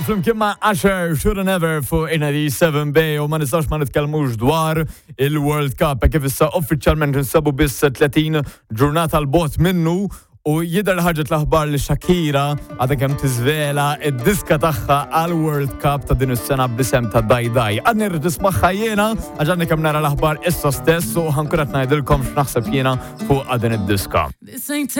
Flimkien ma' Asher Shoulda Never fuq Inadi 7B u ma nistax ma nitkellmux dwar il-World Cup kif issa uffiċjalment insabu biss 30 ġurnata l-bot minnu u jidher ħarġet l-aħbar li Shakira għadha kemm tiżvela id-diska tagħha għall-World Cup ta' din is-sena b'isem ta' Daj Daj. Għadni rrid nismagħha jiena għaġani kemm nara l-aħbar issa stess u ħankun qed ngħidilkom x'naħseb jiena fuq din id-diska.